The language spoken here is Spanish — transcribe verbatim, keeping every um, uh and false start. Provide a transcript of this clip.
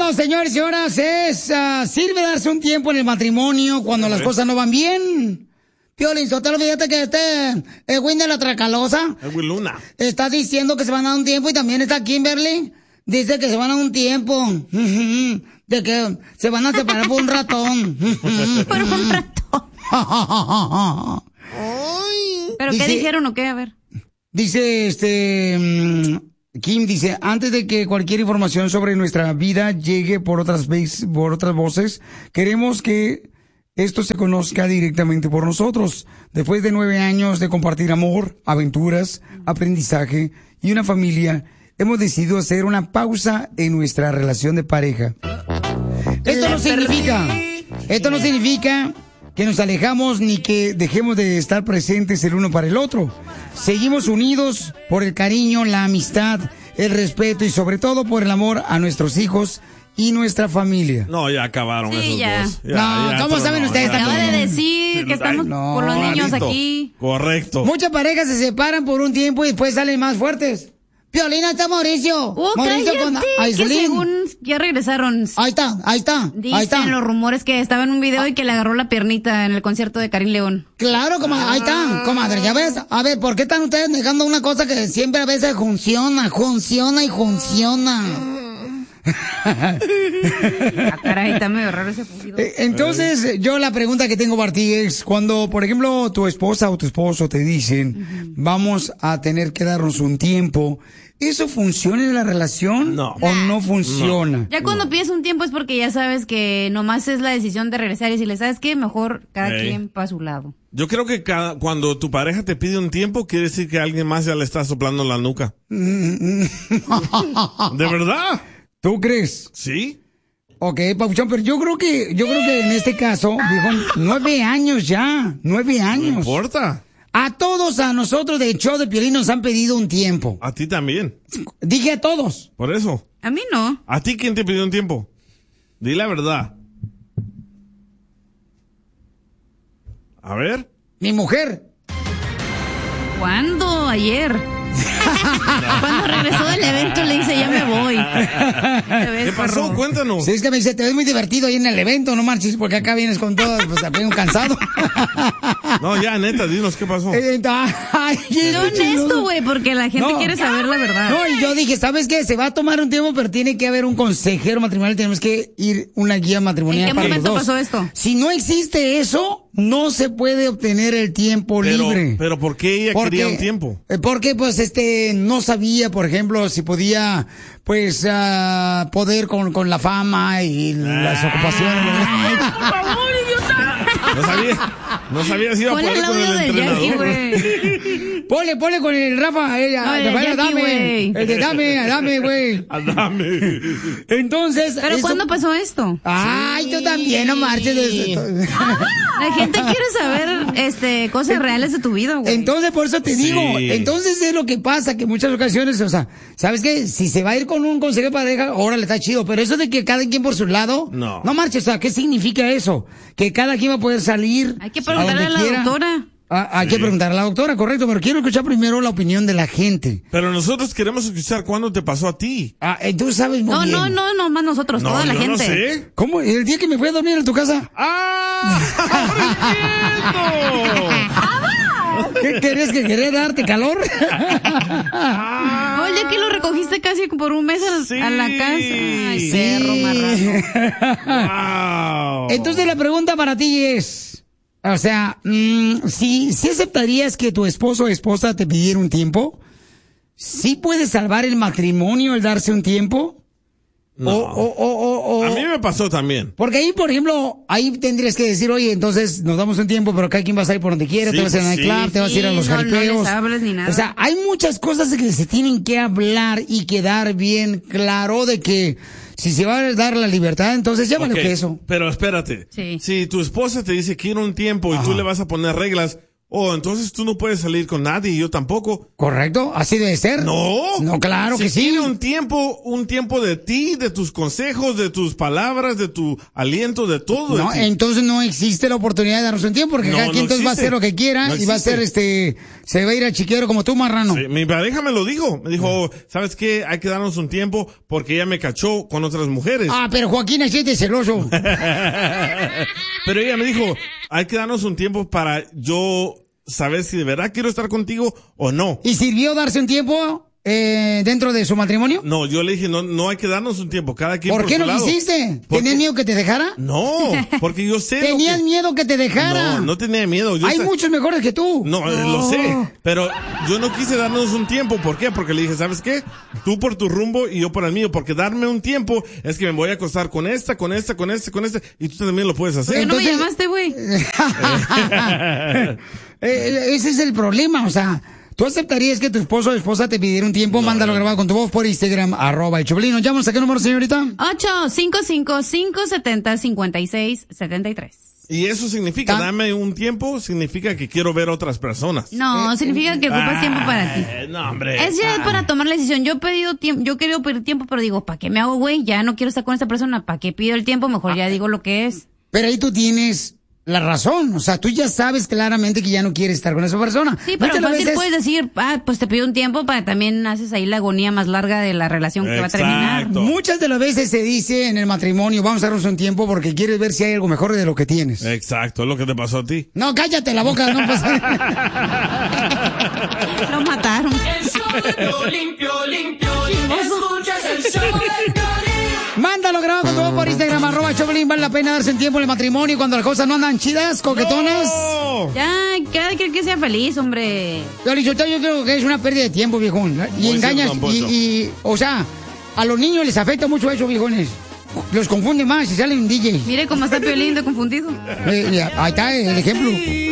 bueno, señores y señoras, es, uh, sirve darse un tiempo en el matrimonio cuando las cosas no van bien. Piolín Sotelo, fíjate que este, el Win de la Tracalosa, el Luna, está diciendo que se van a dar un tiempo, y también está Kimberly, dice que se van a dar un tiempo, de que se van a separar por un ratón. Por un ratón. ¿Pero dice, qué dijeron o qué? A ver. Dice, este... Kim dice, antes de que cualquier información sobre nuestra vida llegue por otras veces, por otras voces, queremos que esto se conozca directamente por nosotros. Después de nueve años de compartir amor, aventuras, aprendizaje y una familia, hemos decidido hacer una pausa en nuestra relación de pareja. Esto no significa, esto no significa que nos alejamos ni que dejemos de estar presentes el uno para el otro. Seguimos unidos por el cariño, la amistad, el respeto y sobre todo por el amor a nuestros hijos y nuestra familia. No, ya acabaron sí, esos ya. dos. Ya, no, ya, ¿cómo saben no, ustedes? Acaba También de decir que estamos no, por los niños clarito. aquí. Correcto. Muchas parejas se separan por un tiempo y después salen más fuertes. Piolina, está Mauricio. Oh, Mauricio cállate, con que Aislinn. según ya regresaron. Ahí está, ahí está, Dicen ahí está. los rumores que estaba en un video y que le agarró la piernita en el concierto de Karim León. Claro, comadre, ahí está, comadre, ya ves. A ver, ¿por qué están ustedes negando una cosa que siempre a veces funciona, funciona y funciona? Ah, caray, está medio raro ese fugido. Entonces, yo la pregunta que tengo para ti es, cuando, por ejemplo, tu esposa o tu esposo te dicen, uh-huh, vamos a tener que darnos un tiempo, ¿eso funciona en la relación no. o no funciona? No. Ya cuando no. pides un tiempo es porque ya sabes que nomás es la decisión de regresar y si le sabes que mejor cada hey. quien para su lado. Yo creo que cada, cuando tu pareja te pide un tiempo, quiere decir que alguien más ya le está soplando la nuca. ¿De verdad? ¿Tú crees? Sí. Ok, Papuchón, pero yo creo que, yo creo que en este caso, dijo, nueve años ya, nueve años. No importa. A todos, a nosotros de Show de Piolín nos han pedido un tiempo. A ti también. Dije a todos. Por eso. A mí no. ¿A ti quién te pidió un tiempo? Di la verdad. A ver. Mi mujer. ¿Cuándo? Ayer. Cuando regresó del evento le dice, ya me voy. ¿Qué pasó? Cuéntanos. Sí, es que me dice, te ves muy divertido ahí en el evento, no marches, porque acá vienes con todo, pues también cansado. No, ya, neta, dinos qué pasó. Eh, ay, no honesto, güey, porque la gente no. quiere saber la verdad. No, y yo dije, ¿sabes qué? Se va a tomar un tiempo, pero tiene que haber un consejero matrimonial, tenemos que ir una guía matrimonial para los dos. ¿En qué momento pasó esto? Si no existe eso, no se puede obtener el tiempo pero, libre. Pero ¿por qué ella porque, quería un tiempo? Porque, pues, este, no sabía, por ejemplo, si podía, pues, uh, poder con, con la fama y las ah. ocupaciones. Ay, por favor, idiota. No sabía, no sabía si iba a poder con el entrenador. Jackie, ponle, ponle con el Rafa, ella. No, el de Jackie, dame, el de dame, dame, güey. Dame. Entonces. ¿Pero eso... cuándo pasó esto? Ay, sí. Tú también, no marches. De... Ah, la gente quiere saber, este, cosas reales de tu vida, güey. Entonces, por eso te sí. digo, entonces es lo que pasa, que muchas ocasiones, o sea, ¿sabes qué? Si se va a ir con un consejero de pareja, órale, está chido, pero eso de que cada quien por su lado, no. No marches, o sea, ¿qué significa eso? Que cada quien va a poder salir. Hay que preguntarle a, a la quiera. doctora. Ah, hay sí. que preguntar a la doctora, correcto, pero quiero escuchar primero la opinión de la gente. Pero nosotros queremos escuchar cuándo te pasó a ti. Ah, tú sabes muy no, bien. No, no, no, más nosotros, no, toda la yo gente. No sé. ¿Cómo? ¿El día que me fui a dormir en tu casa? ¡Ah! ¿Qué querés que quería darte calor? Oye, que lo recogiste casi por un mes a, sí. a la casa. Ay, sí. perro marrano. Wow. Entonces la pregunta para ti es, o sea, mmm, ¿sí, ¿sí aceptarías que tu esposo o esposa te pidiera un tiempo? ¿Sí puede salvar el matrimonio el darse un tiempo? No. O, o, o, o, a mí me pasó también. Porque ahí, por ejemplo, ahí tendrías que decir, oye, entonces nos damos un tiempo, pero cada quien va a salir por donde quiera, sí, te vas a ir al sí, nightclub, te vas a ir a los no, jaripeos. No les hables ni nada. O sea, hay muchas cosas que se tienen que hablar y quedar bien claro de que si se va a dar la libertad, entonces llámale okay, que eso. Pero espérate. Sí. Si tu esposa te dice quiero un tiempo y Ajá. tú le vas a poner reglas, oh, entonces tú no puedes salir con nadie y yo tampoco. ¿Correcto? ¿Así debe ser? No. No, claro si que sí. quiere un tiempo, un tiempo de ti, de tus consejos, de tus palabras, de tu aliento, de todo. No, de ti. entonces no existe la oportunidad de darnos un tiempo, porque No, cada quien no entonces va a hacer lo que quiera No y va a ser este, se va a ir a chiquero como tú, marrano. Sí, mi pareja me lo dijo. Me dijo, oh, ¿sabes qué? Hay que darnos un tiempo porque ella me cachó con otras mujeres. Ah, pero Joaquín así es de celoso. Pero ella me dijo, hay que darnos un tiempo para yo saber si de verdad quiero estar contigo o no. ¿Y sirvió darse un tiempo eh, dentro de su matrimonio? No, yo le dije, no, no hay que darnos un tiempo, cada quien ¿Por, por qué su no lado. quisiste? ¿Por ¿Tenías qué? miedo que te dejara? No, porque yo sé. ¿Tenías lo que... miedo que te dejara? No, no tenía miedo. Yo Hay sé... muchos mejores que tú. No, eh, lo sé, pero yo no quise darnos un tiempo. ¿Por qué? Porque le dije, ¿sabes qué? Tú por tu rumbo y yo por el mío. Porque darme un tiempo es que me voy a acostar con esta, con esta, con esta, con esta. Y tú también lo puedes hacer. ¿Por qué no me Entonces- llamaste, güey? Eh, ese es el problema, o sea, ¿tú aceptarías que tu esposo o esposa te pidiera un tiempo? Mándalo grabado con tu voz por Instagram, arroba el Choplin. ¿Llamamos a qué número, señorita? ocho cinco cinco, cinco siete cero, cinco seis siete tres. Y eso significa, Ta- dame un tiempo, significa que quiero ver otras personas. No, significa que ocupas Ah, tiempo para ti. No, hombre. Es ya para tomar la decisión. Yo he pedido tiempo, yo he querido pedir tiempo, pero digo, ¿para qué me hago, güey? Ya no quiero estar con esta persona. ¿Para qué pido el tiempo? Mejor ya digo lo que es. Pero ahí tú tienes la razón, o sea, tú ya sabes claramente que ya no quieres estar con esa persona. Sí, pero Muchas fácil veces- puedes decir, ah, pues te pido un tiempo para también haces ahí la agonía más larga de la relación que va a terminar. Exacto. Muchas de las veces se dice en el matrimonio, vamos a darnos un tiempo porque quieres ver si hay algo mejor de lo que tienes. Exacto, es lo que te pasó a ti. No, cállate la boca, no pasa. Lo mataron. El show de Piolín, Piolín, Piolín. Escuchas el show de Piolín. Mándalo grabado con tu voz por Instagram, arroba Choplin. Vale la pena darse un tiempo en el matrimonio cuando las cosas no andan chidas, coquetonas. ¡No! Ya, cada quien que sea feliz, hombre. Yo, yo creo que es una pérdida de tiempo, viejón. Y Muy engañas, cierto, don y, Poncho. y, o sea, a los niños les afecta mucho eso, viejones. Los confunde más y salen un D J. Mire cómo está Piolín de confundido. Eh, ahí está el ejemplo.